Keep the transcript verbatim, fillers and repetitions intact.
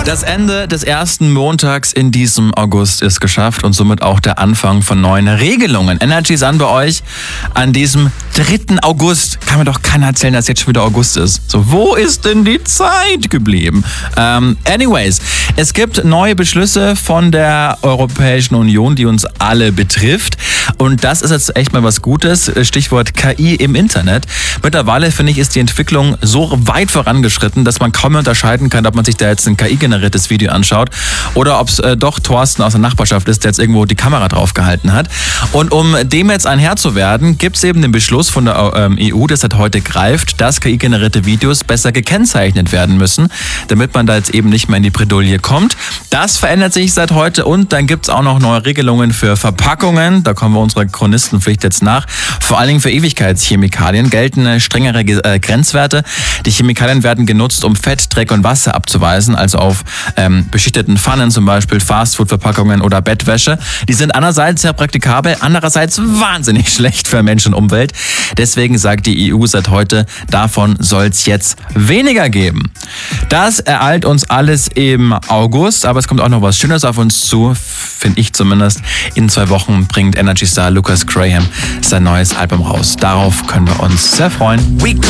Das Ende des ersten Montags in diesem August ist geschafft und somit auch der Anfang von neuen Regelungen. Energy Sun bei euch an diesem dritten August. Kann mir doch keiner erzählen, dass jetzt schon wieder August ist. So, wo ist denn die Zeit geblieben? Ähm, anyways, es gibt neue Beschlüsse von der Europäischen Union, die uns alle betrifft. Und das ist jetzt echt mal was Gutes. Stichwort K I im Internet. Mittlerweile, finde ich, ist die Entwicklung so weit vorangeschritten, dass man kaum mehr unterscheiden kann, ob man sich da jetzt ein K I-generiertes Video anschaut oder ob es äh, doch Thorsten aus der Nachbarschaft ist, der jetzt irgendwo die Kamera drauf gehalten hat. Und um dem jetzt ein Herr zu werden, gibt es eben den Beschluss von der ähm, E U, das seit heute greift, dass K I-generierte Videos besser gekennzeichnet werden müssen, damit man da jetzt eben nicht mehr in die Bredouille kommt. Das verändert sich seit heute und dann gibt es auch noch neue Regelungen für Verpackungen. Da kommen wir unserer Chronistenpflicht jetzt nach. Vor allen Dingen für Ewigkeitschemikalien gelten strengere äh, Grenzwerte. Die Chemikalien werden genutzt, um Fett, Dreck und Wasser abzuweisen, also auf ähm, beschichteten Pfannen, zum Beispiel Fastfood-Verpackungen oder Bettwäsche. Die sind einerseits sehr praktikabel, andererseits wahnsinnig schlecht für Mensch und Umwelt. Deswegen sagt die E U seit heute, davon soll es jetzt weniger geben. Das ereilt uns alles im August, aber es kommt auch noch was Schönes auf uns zu, finde ich zumindest. In zwei Wochen bringt Energy Star Lucas Graham sein neues Album raus. Darauf können wir uns sehr freuen. We